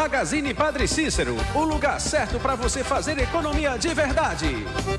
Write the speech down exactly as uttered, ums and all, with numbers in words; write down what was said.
Magazine Padre Cícero, o lugar certo para você fazer economia de verdade.